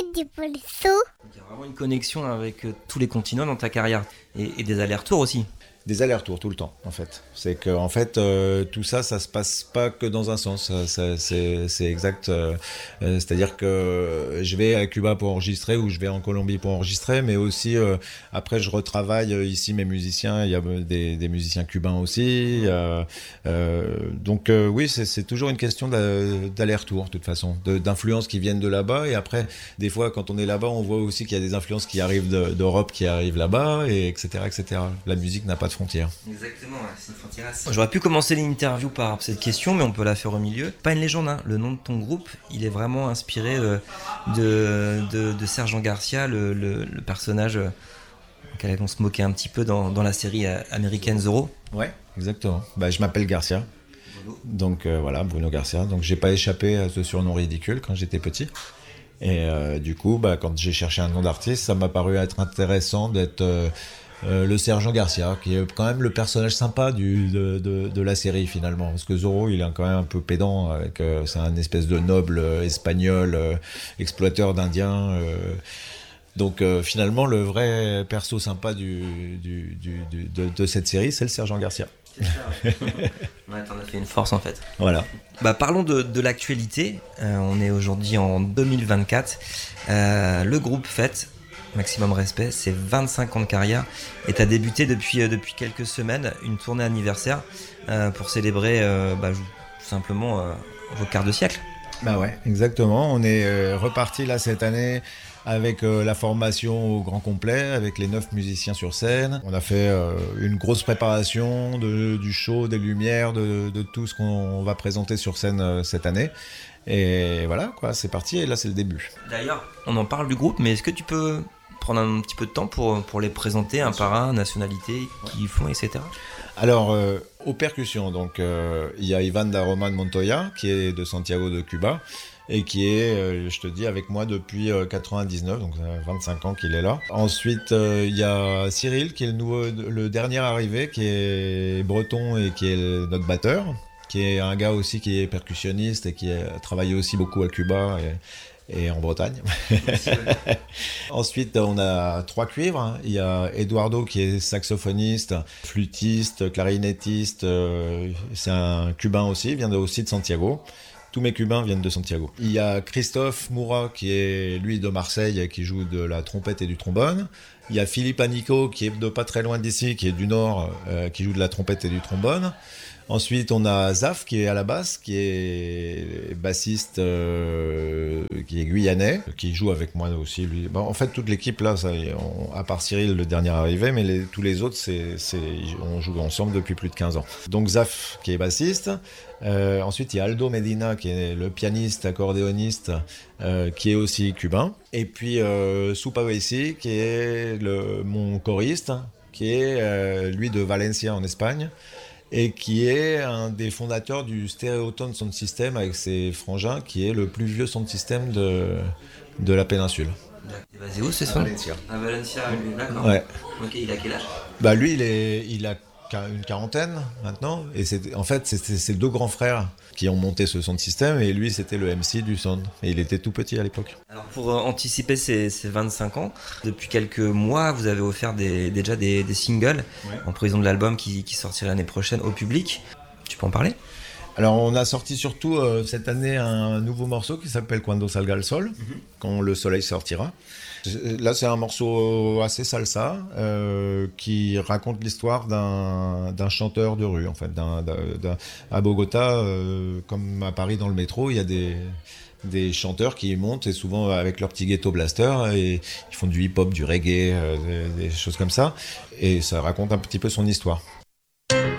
du Policeau. Il y a vraiment une connexion avec tous les continents dans ta carrière et des allers-retours aussi. Des allers-retours tout le temps, en fait. C'est que, en fait, tout ça, ça se passe pas que dans un sens. C'est exact. C'est-à-dire que je vais à Cuba pour enregistrer ou je vais en Colombie pour enregistrer, mais aussi après je retravaille ici mes musiciens. Il y a des musiciens cubains aussi. Donc oui, c'est toujours une question d'aller-retour, de toute façon, d'influences qui viennent de là-bas. Et après, des fois, quand on est là-bas, on voit aussi qu'il y a des influences qui arrivent d'Europe, qui arrivent là-bas, et etc., etc. La musique n'a pas de frontières. Exactement, c'est une frontière. J'aurais pu commencer l'interview par cette question, mais on peut la faire au milieu. Pas une légende, hein. Le nom de ton groupe, il est vraiment inspiré de Sergent Garcia, le personnage auquel on se moquait un petit peu dans la série américaine Zorro. Ouais, exactement. Je m'appelle Garcia. Donc voilà, Bruno Garcia. Donc j'ai pas échappé à ce surnom ridicule quand j'étais petit. Et du coup, quand j'ai cherché un nom d'artiste, ça m'a paru être intéressant d'être le sergent Garcia, qui est quand même le personnage sympa de la série finalement, parce que Zorro il est quand même un peu pédant, avec c'est un espèce de noble espagnol, exploiteur d'indiens, donc finalement le vrai perso sympa de cette série, c'est le sergent Garcia. C'est ça, ouais, t'en as fait une force en fait. Voilà. Parlons de l'actualité. On est aujourd'hui en 2024. Le groupe fête, maximum respect, c'est 25 ans de carrière et tu as débuté depuis quelques semaines une tournée anniversaire pour célébrer tout simplement vos quarts de siècle. Ouais, exactement. On est reparti là cette année avec la formation au grand complet, avec les 9 musiciens sur scène. On a fait une grosse préparation du show, des lumières, de tout ce qu'on va présenter sur scène cette année. Et voilà, quoi, c'est parti et là c'est le début. D'ailleurs, on en parle du groupe, mais est-ce que tu peux prendre un petit peu de temps pour les présenter un par un, nationalité, qui font, etc. Alors, aux percussions, donc il y a Ivan da Roman Montoya, qui est de Santiago de Cuba, et qui est, je te dis, avec moi depuis 99, donc ça fait 25 ans qu'il est là. Ensuite, il y a Cyril, qui est le dernier arrivé, qui est breton et qui est notre batteur, qui est un gars aussi qui est percussionniste et qui a travaillé aussi beaucoup à Cuba et en Bretagne. Ensuite, on a 3 cuivres. Il y a Eduardo qui est saxophoniste, flûtiste, clarinettiste. C'est un Cubain aussi, il vient aussi de Santiago. Tous mes Cubains viennent de Santiago. Il y a Christophe Moura qui est lui de Marseille, qui joue de la trompette et du trombone. Il y a Philippe Anico qui est de pas très loin d'ici, qui est du Nord, qui joue de la trompette et du trombone. Ensuite, on a Zaf qui est à la basse, qui est bassiste, qui est guyanais, qui joue avec moi aussi. Lui. En fait, toute l'équipe là, à part Cyril, le dernier arrivé, mais tous les autres, on joue ensemble depuis plus de 15 ans. Donc Zaf qui est bassiste. Ensuite, il y a Aldo Medina qui est le pianiste, accordéoniste, qui est aussi cubain. Et puis Supa Bessi qui est mon choriste, qui est lui de Valencia en Espagne. Et qui est un des fondateurs du Stereoton Sound System avec ses frangins, qui est le plus vieux sound system de la péninsule. C'est basé où, c'est ça ? Valencia. À Valencia, lui, d'accord. Ouais. Ok, il a quel âge ? Lui, il a une quarantaine maintenant, et c'est 2 grands frères qui ont monté ce sound system, et lui c'était le MC du sound, et il était tout petit à l'époque. Alors pour anticiper ces 25 ans, depuis quelques mois vous avez offert déjà des singles en prévision de l'album qui sortira l'année prochaine au public. Tu peux en parler ? Alors on a sorti surtout cette année un nouveau morceau qui s'appelle Cuando salga el sol, quand le soleil sortira. Là c'est un morceau assez salsa qui raconte l'histoire d'un chanteur de rue en fait. À Bogota, comme à Paris dans le métro, il y a des chanteurs qui montent, et souvent avec leur petit ghetto blaster, et ils font du hip-hop, du reggae, des choses comme ça, et ça raconte un petit peu son histoire.